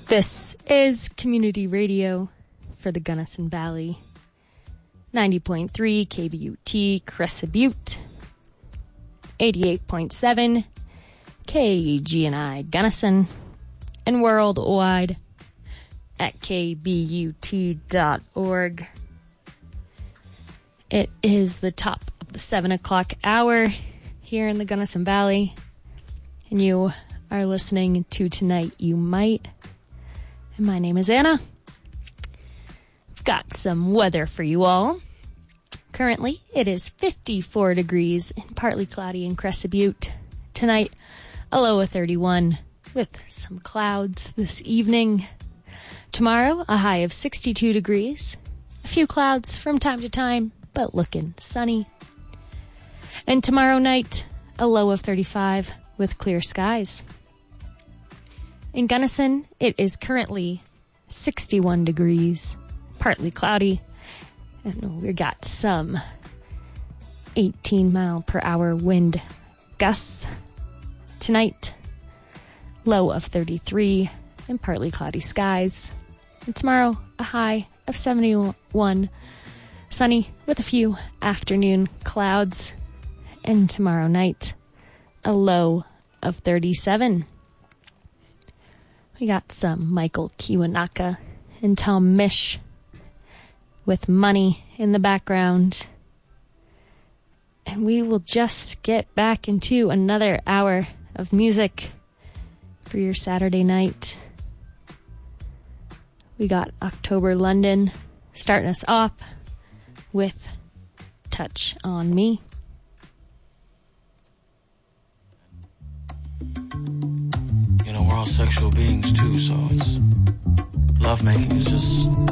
This is community radio for the Gunnison Valley. 90.3 KBUT Crescent Butte. 88.7 KGNI Gunnison. And worldwide at kbut.org. It is the top of the 7 o'clock hour here in the Gunnison Valley. And you are listening to Tonight You Might. And my name is Anna. I've got some weather for you all. Currently, it is 54 degrees and partly cloudy in Crescent Butte. Tonight, a low of 31 with some clouds this evening. Tomorrow, a high of 62 degrees. A few clouds from time to time, but looking sunny. And tomorrow night, a low of 35 with clear skies. In Gunnison, it is currently 61 degrees, partly cloudy, and we got some 18-mile-per-hour wind gusts. Tonight, low of 33 and partly cloudy skies. And tomorrow, a high of 71, sunny with a few afternoon clouds. And tomorrow night, a low of 37. We got some Michael Kiwanaka and Tom Misch with Money in the background. And we will just get back into another hour of music for your Saturday night. We got October London starting us off with Touch on Me. You know, we're all sexual beings too, so it's lovemaking is just